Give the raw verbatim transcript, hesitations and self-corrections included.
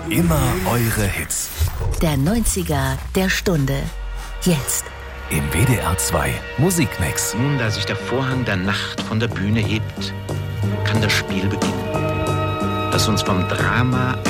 Immer eure Hits. Der neunziger der Stunde. Jetzt. Im W D R zwei Musikmix. Nun, da sich der Vorhang der Nacht von der Bühne hebt, kann das Spiel beginnen, das uns vom Drama